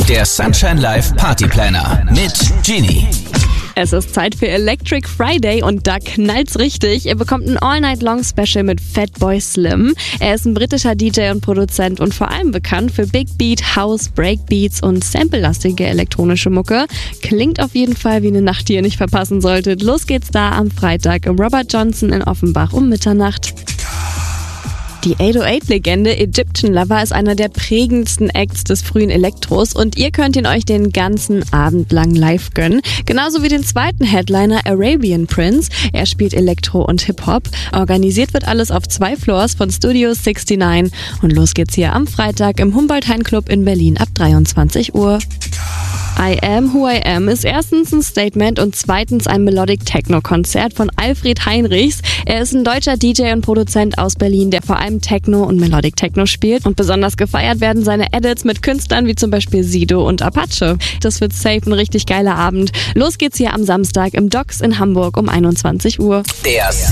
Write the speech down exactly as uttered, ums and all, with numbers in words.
Der Sunshine Live Party Planner mit Genie. Es ist Zeit für Electric Friday und da knallt's richtig. Ihr bekommt ein All-Night-Long-Special mit Fatboy Slim. Er ist ein britischer D J und Produzent und vor allem bekannt für Big Beat, House, Breakbeats und sample-lastige elektronische Mucke. Klingt auf jeden Fall wie eine Nacht, die ihr nicht verpassen solltet. Los geht's da am Freitag im Robert Johnson in Offenbach um Mitternacht. Die acht null acht-Legende Egyptian Lover ist einer der prägendsten Acts des frühen Elektros und ihr könnt ihn euch den ganzen Abend lang live gönnen. Genauso wie den zweiten Headliner Arabian Prince. Er spielt Elektro und Hip-Hop. Organisiert wird alles auf zwei Floors von Studio neunundsechzig und los geht's hier am Freitag im Humboldt-Hain Club in Berlin ab dreiundzwanzig Uhr. I Am Who I Am ist erstens ein Statement und zweitens ein Melodic Techno-Konzert von Alfred Heinrichs. Er ist ein deutscher D J und Produzent aus Berlin, der vor allem Techno und Melodic Techno spielt. Und besonders gefeiert werden seine Edits mit Künstlern wie zum Beispiel Sido und Apache. Das wird safe ein richtig geiler Abend. Los geht's hier am Samstag im Docks in Hamburg um einundzwanzig Uhr. Der